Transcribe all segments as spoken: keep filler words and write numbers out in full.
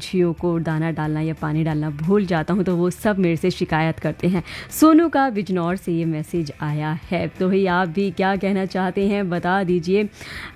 पक्षियों को दाना डालना या पानी डालना भूल जाता हूँ तो वो सब मेरे से शिकायत करते हैं। सोनू का बिजनौर से ये मैसेज आया है। तो भाई आप भी क्या कहना चाहते हैं बता दीजिए।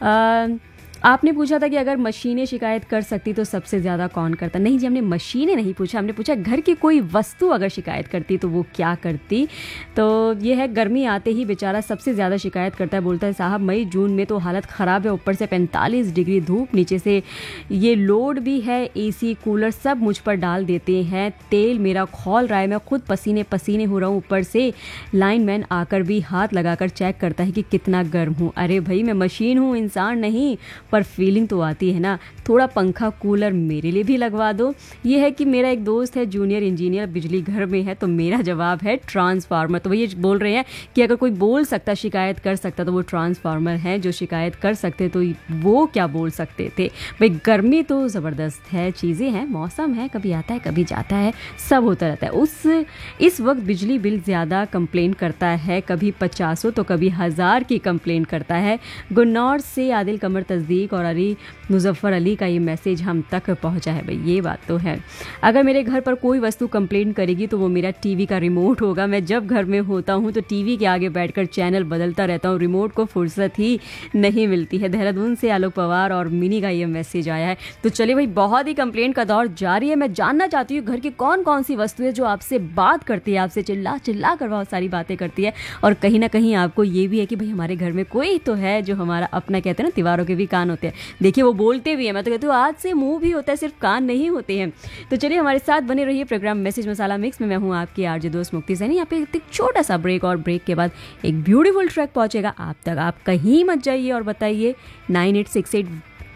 आपने पूछा था कि अगर मशीनें शिकायत कर सकती तो सबसे ज़्यादा कौन करता। नहीं जी, हमने मशीनें नहीं पूछा, हमने पूछा घर की कोई वस्तु अगर शिकायत करती तो वो क्या करती। तो ये है, गर्मी आते ही बेचारा सबसे ज़्यादा शिकायत करता है। बोलता है साहब मई जून में तो हालत ख़राब है, ऊपर से पैंतालीस डिग्री धूप, नीचे से ये लोड भी है, एसी कूलर सब मुझ पर डाल देते हैं, तेल मेरा खौल रहा है, मैं खुद पसीने पसीने हो रहा हूँ, ऊपर से लाइनमैन आकर भी हाथ लगाकर चेक करता है कि कितना गर्म हूँ। अरे भाई मैं मशीन हूँ, इंसान नहीं, पर फीलिंग तो आती है ना। थोड़ा पंखा कूलर मेरे लिए भी लगवा दो। ये है कि मेरा एक दोस्त है जूनियर इंजीनियर, बिजली घर में है, तो मेरा जवाब है ट्रांसफार्मर। तो वही बोल रहे हैं कि अगर कोई बोल सकता, शिकायत कर सकता तो वो ट्रांसफार्मर है। जो शिकायत कर सकते तो वो क्या बोल सकते थे भाई। गर्मी तो ज़बरदस्त है, चीज़ें हैं, मौसम है, कभी आता है कभी जाता है, सब होता रहता है। उस इस वक्त बिजली बिल ज़्यादा कंप्लेन करता है, कभी पचासों तो कभी हज़ार की कंप्लेन करता है। गुन्नौर से आदिल कमर तस्दीक और अली मुजफ्फर अली का ये मैसेज हम तक पहुंचा है। भाई ये बात तो है, अगर मेरे घर पर कोई वस्तु कंप्लेंट करेगी तो वो मेरा टीवी का रिमोट होगा। मैं जब घर में होता हूं तो टीवी के आगे बैठकर चैनल बदलता रहता हूं, रिमोट को फुर्सत ही नहीं मिलती है। देहरादून से आलोक पवार और मिनी का ये मैसेज आया है। तो चलिए भाई, बहुत ही कंप्लेंट का दौर जारी है। मैं जानना चाहती हूँ घर की कौन कौन सी वस्तु है जो आपसे बात करती है, आपसे चिल्ला चिल्ला कर बहुत सारी बातें करती है, और कहीं ना कहीं आपको ये भी है कि भाई हमारे घर में कोई तो है जो हमारा अपना, कहते हैं ना दीवारों के भी कान होते हैं। देखिए वो बोलते भी हैं, मैं तो कहती हूँ आज से मुंह भी होता है, सिर्फ कान नहीं होते हैं। तो चलिए हमारे साथ बने रहिए प्रोग्राम मैसेज मसाला मिक्स में। मैं हूँ आपकी आरजे दोस्त मुक्ति सैनी। यहाँ पे एक छोटा सा ब्रेक, और ब्रेक के बाद एक ब्यूटीफुल ट्रैक पहुंचेगा आप तक। आप कहीं मत जाइए और बताइए nine eight six eight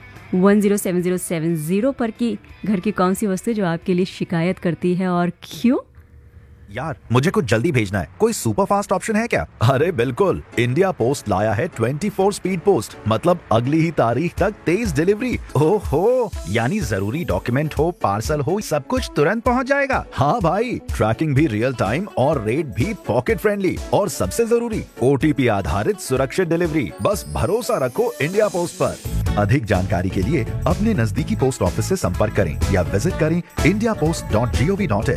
one zero seven zero seven zero पर कि घर की कौन सी वस्तु जो आपके लिए शिकायत करती है और क्यों। यार मुझे कुछ जल्दी भेजना है, कोई सुपर फास्ट ऑप्शन है क्या? अरे बिल्कुल, इंडिया पोस्ट लाया है ट्वेंटी फोर स्पीड पोस्ट, मतलब अगली ही तारीख तक तेज डिलीवरी। ओहो, यानी जरूरी डॉक्यूमेंट हो, पार्सल हो, सब कुछ तुरंत पहुंच जाएगा। हाँ भाई, ट्रैकिंग भी रियल टाइम और रेट भी पॉकेट फ्रेंडली, और सबसे जरूरी ओटीपी आधारित सुरक्षित डिलीवरी। बस भरोसा रखो इंडिया पोस्ट पर। अधिक जानकारी के लिए अपने नजदीकी पोस्ट ऑफिस से संपर्क करें या विजिट करें India post dot G O V dot in.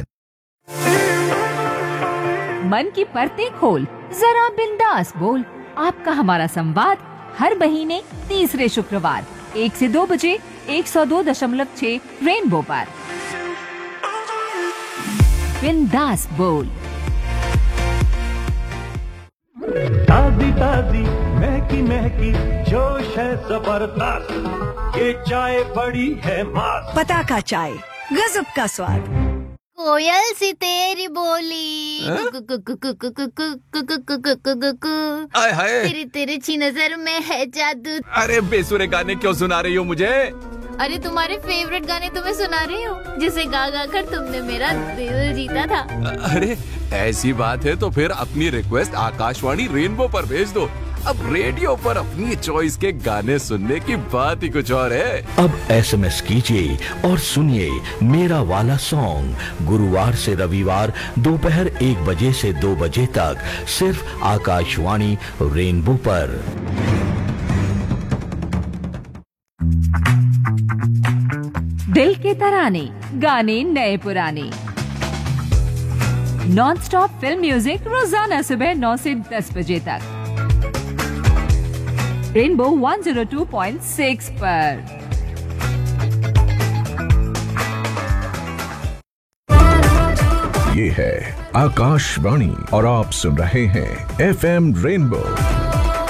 मन की परतें खोल, जरा बिंदास बोल। आपका हमारा संवाद हर महीने तीसरे शुक्रवार एक से दो बजे एक सौ दो दशमलव छह रेनबो पर। बिंदास बोल। ताजी ताजी महकी महकी जोश है जबरदस्त, ये चाय बड़ी है मस्त। पताका चाय, गजब का स्वाद। कोयल सी तेरी बोली, आय हाय, तेरी तेरी ची नजर में है जादू। अरे बेसुरे गाने क्यों सुना रही हो मुझे? अरे तुम्हारे फेवरेट गाने तुम्हें सुना रही हूँ, जिसे गा गा कर तुमने मेरा दिल जीता था। अरे ऐसी बात है तो फिर अपनी रिक्वेस्ट आकाशवाणी रेनबो पर भेज दो। अब रेडियो पर अपनी चॉइस के गाने सुनने की बात ही कुछ और है। अब एसएमएस कीजिए और सुनिए मेरा वाला सॉन्ग गुरुवार से रविवार दोपहर एक बजे से दो बजे तक सिर्फ आकाशवाणी रेनबो पर। दिल के तराने, गाने नए पुराने, नॉन स्टॉप फिल्म म्यूजिक रोजाना सुबह नौ से दस बजे तक rainbow one zero two point six पर। ये है आकाशवाणी और आप सुन रहे हैं एफएम रेनबो।